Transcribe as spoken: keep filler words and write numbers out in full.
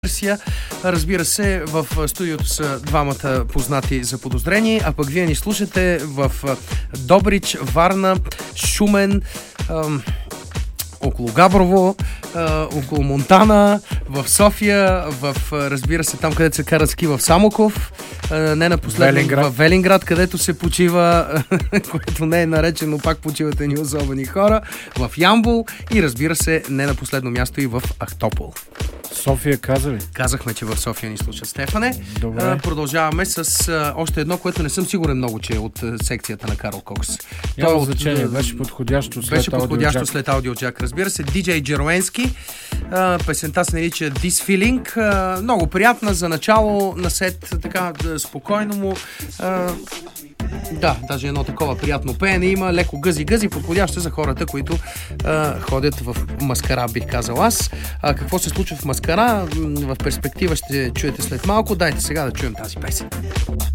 версия. Разбира се, в студиото са двамата познати за подозрени, а пък вие ни слушате в Добрич, Варна, Шумен, ам, около Габрово, а, около Монтана, в София, в, разбира се, там където се карат ски в Самоков, а, не на последно Велинград. в Велинград, където се почива, което не е наречено, пак почиват едни особени хора, в Ямбол и, разбира се, не на последно място и в Ахтопол. София каза ли? Казахме, че в София ни слушат, Стефане. Добре. А, продължаваме с а, още едно, което не съм сигурен много, че е от а, секцията на Карл Кокс. Няма от, значение, а, беше подходящо след Беше подходящо аудиоджак. след аудиоджак, разбира се. Диджей Джеруенски. А, песента се нарича This Feeling. А, много приятна за начало на сет, така да, спокойно му. А, да, даже едно такова приятно пеене има, леко гъзи-гъзи, подходящо за хората, които а, ходят в маскара, бих казал аз. А, какво се случва в маскара, в перспектива ще чуете след малко. Дайте сега да чуем тази песен.